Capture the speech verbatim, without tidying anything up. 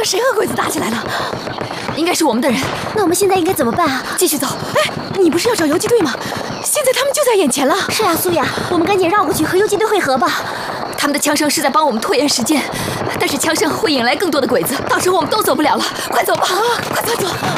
谁和鬼子打起来了？应该是我们的人。 那我们现在应该怎么办啊？ 继续走。哎，你不是要找游击队吗？现在他们就在眼前了。 是啊，苏雅，我们赶紧绕过去和游击队会合吧。 他们的枪声是在帮我们拖延时间，但是枪声会引来更多的鬼子，到时候我们都走不了了。快走吧，快快走！